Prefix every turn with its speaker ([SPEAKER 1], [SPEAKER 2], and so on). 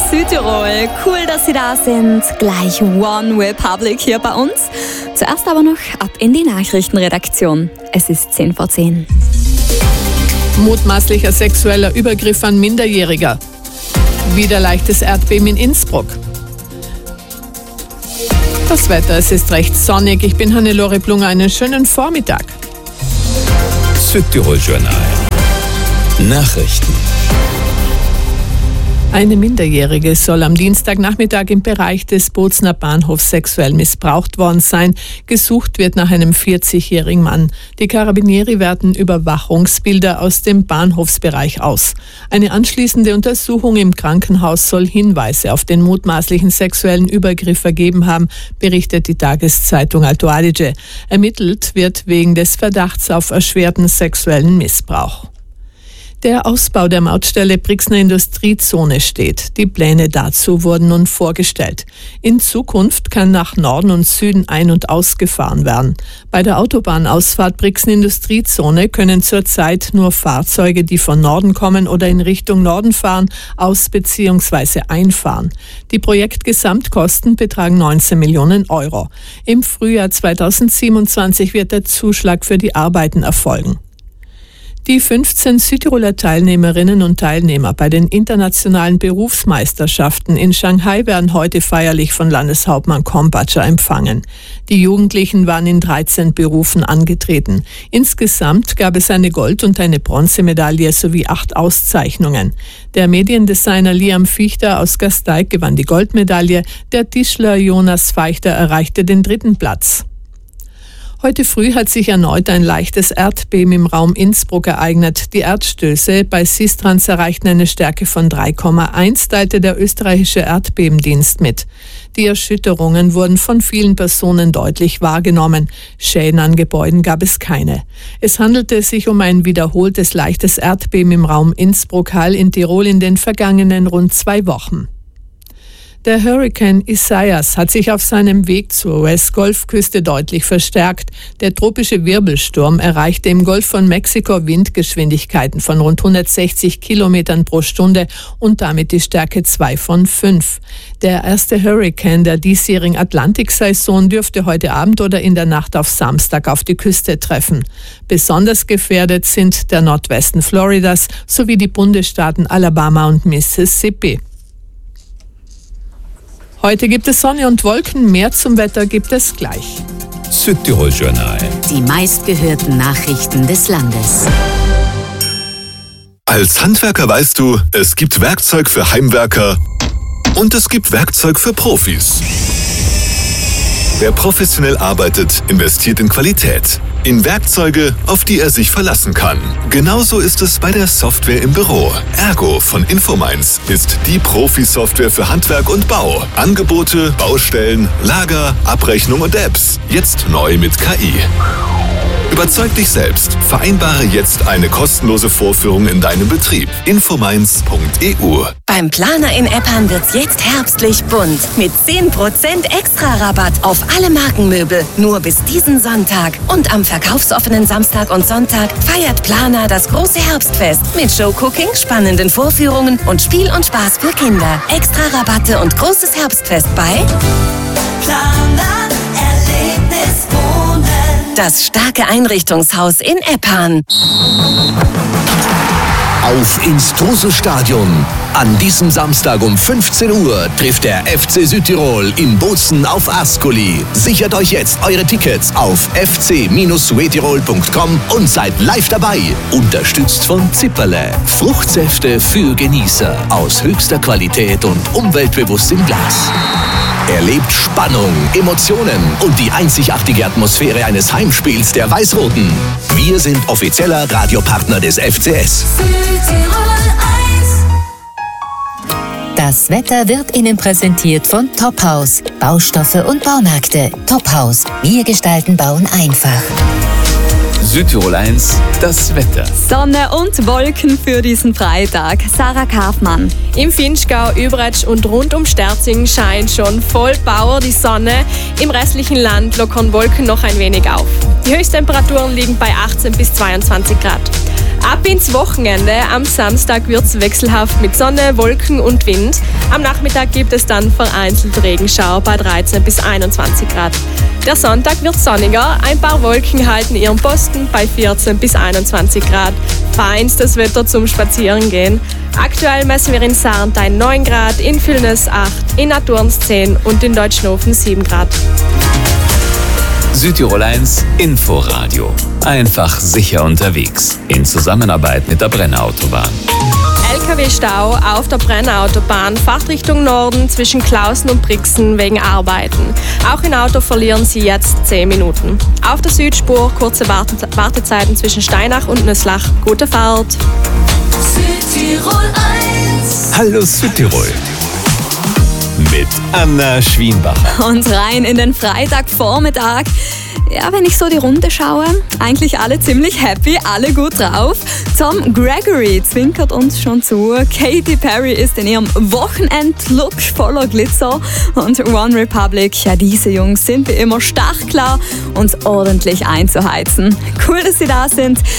[SPEAKER 1] Südtirol. Cool, dass Sie da sind. Gleich One Republic hier bei uns. Zuerst aber noch ab in die Nachrichtenredaktion. Es ist 10 vor 10.
[SPEAKER 2] Mutmaßlicher sexueller Übergriff an Minderjähriger. Wieder leichtes Erdbeben in Innsbruck. Das Wetter, es ist recht sonnig. Ich bin Hannelore Blunger. Einen schönen Vormittag.
[SPEAKER 3] Südtirol Journal. Nachrichten.
[SPEAKER 2] Eine Minderjährige soll am Dienstagnachmittag im Bereich des Bozner Bahnhofs sexuell missbraucht worden sein. Gesucht wird nach einem 40-jährigen Mann. Die Carabinieri werten Überwachungsbilder aus dem Bahnhofsbereich aus. Eine anschließende Untersuchung im Krankenhaus soll Hinweise auf den mutmaßlichen sexuellen Übergriff ergeben haben, berichtet die Tageszeitung Alto Adige. Ermittelt wird wegen des Verdachts auf erschwerten sexuellen Missbrauch. Der Ausbau der Mautstelle Brixner Industriezone steht. Die Pläne dazu wurden nun vorgestellt. In Zukunft kann nach Norden und Süden ein- und ausgefahren werden. Bei der Autobahnausfahrt Brixner Industriezone können zurzeit nur Fahrzeuge, die von Norden kommen oder in Richtung Norden fahren, aus- bzw. einfahren. Die Projektgesamtkosten betragen 19 Millionen Euro. Im Frühjahr 2027 wird der Zuschlag für die Arbeiten erfolgen. Die 15 Südtiroler Teilnehmerinnen und Teilnehmer bei den internationalen Berufsmeisterschaften in Shanghai werden heute feierlich von Landeshauptmann Krombacher empfangen. Die Jugendlichen waren in 13 Berufen angetreten. Insgesamt gab es eine Gold- und eine Bronzemedaille sowie 8 Auszeichnungen. Der Mediendesigner Liam Fichter aus Gasteig gewann die Goldmedaille, der Tischler Jonas Feichter erreichte den 3. Platz. Heute früh hat sich erneut ein leichtes Erdbeben im Raum Innsbruck ereignet. Die Erdstöße bei Sistrans erreichten eine Stärke von 3,1, teilte der österreichische Erdbebendienst mit. Die Erschütterungen wurden von vielen Personen deutlich wahrgenommen. Schäden an Gebäuden gab es keine. Es handelte sich um ein wiederholtes leichtes Erdbeben im Raum Innsbruck-Hall in Tirol in den vergangenen rund 2 Wochen. Der Hurrikan Isaias hat sich auf seinem Weg zur US-Golfküste deutlich verstärkt. Der tropische Wirbelsturm erreichte im Golf von Mexiko Windgeschwindigkeiten von rund 160 Kilometern pro Stunde und damit die Stärke 2 von 5. Der erste Hurrikan der diesjährigen Atlantiksaison dürfte heute Abend oder in der Nacht auf Samstag auf die Küste treffen. Besonders gefährdet sind der Nordwesten Floridas sowie die Bundesstaaten Alabama und Mississippi. Heute gibt es Sonne und Wolken, mehr zum Wetter gibt es gleich.
[SPEAKER 3] Südtirol Journal.
[SPEAKER 4] Die meistgehörten Nachrichten des Landes.
[SPEAKER 5] Als Handwerker weißt du, es gibt Werkzeug für Heimwerker und es gibt Werkzeug für Profis. Wer professionell arbeitet, investiert in Qualität. In Werkzeuge, auf die er sich verlassen kann. Genauso ist es bei der Software im Büro. Ergo von Infominds ist die Profi-Software für Handwerk und Bau. Angebote, Baustellen, Lager, Abrechnung und Apps. Jetzt neu mit KI. Überzeug dich selbst. Vereinbare jetzt eine kostenlose Vorführung in deinem Betrieb. Infominds.eu.
[SPEAKER 6] Beim Planer in Eppan wird's jetzt herbstlich bunt. Mit 10% extra Rabatt auf alle Markenmöbel. Nur bis diesen Sonntag. Und am verkaufsoffenen Samstag und Sonntag feiert Planer das große Herbstfest. Mit Showcooking, spannenden Vorführungen und Spiel und Spaß für Kinder. Extra Rabatte und großes Herbstfest bei
[SPEAKER 7] Planer Erlebniswohnen.
[SPEAKER 6] Das starke Einrichtungshaus in Eppan.
[SPEAKER 8] Auf ins Trose-Stadion. An diesem Samstag um 15 Uhr trifft der FC Südtirol in Bozen auf Ascoli. Sichert euch jetzt eure Tickets auf fc-suetirol.com und seid live dabei. Unterstützt von Zipperle. Fruchtsäfte für Genießer. Aus höchster Qualität und umweltbewusst im Glas. Erlebt Spannung, Emotionen und die einzigartige Atmosphäre eines Heimspiels der Weiß-Roten. Wir sind offizieller Radiopartner des FCS.
[SPEAKER 4] Das Wetter wird Ihnen präsentiert von Tophaus. Baustoffe und Baumärkte. Tophaus. Wir gestalten Bauen einfach.
[SPEAKER 3] Südtirol 1, das Wetter.
[SPEAKER 1] Sonne und Wolken für diesen Freitag. Sarah Kaufmann.
[SPEAKER 9] Im Vinschgau, Überetsch und rund um Sterzing scheint schon voll Power die Sonne. Im restlichen Land lockern Wolken noch ein wenig auf. Die Höchsttemperaturen liegen bei 18 bis 22 Grad. Ab ins Wochenende. Am Samstag wird es wechselhaft mit Sonne, Wolken und Wind. Am Nachmittag gibt es dann vereinzelt Regenschauer bei 13 bis 21 Grad. Der Sonntag wird sonniger. Ein paar Wolken halten ihren Posten bei 14 bis 21 Grad. Feinstes Wetter zum Spazierengehen. Aktuell messen wir in Sarntein 9 Grad, in Villnes 8, in Naturns 10 und in Deutschnofen 7 Grad.
[SPEAKER 3] Südtirol 1 Inforadio. Einfach sicher unterwegs. In Zusammenarbeit mit der Brennautobahn.
[SPEAKER 9] LKW-Stau auf der Brennautobahn, Fahrtrichtung Norden zwischen Klausen und Brixen wegen Arbeiten. Auch im Auto verlieren Sie jetzt 10 Minuten. Auf der Südspur kurze Wartezeiten zwischen Steinach und Nüsslach. Gute Fahrt!
[SPEAKER 7] Südtirol 1.
[SPEAKER 3] Hallo Südtirol. Mit Anna Schwienbacher.
[SPEAKER 1] Und rein in den Freitagvormittag. Ja, wenn ich so die Runde schaue, eigentlich alle ziemlich happy, alle gut drauf. Tom Gregory zwinkert uns schon zu. Katy Perry ist in ihrem Wochenend-Look voller Glitzer. Und One Republic, ja, diese Jungs sind wie immer startklar, uns ordentlich einzuheizen. Cool, dass sie da sind.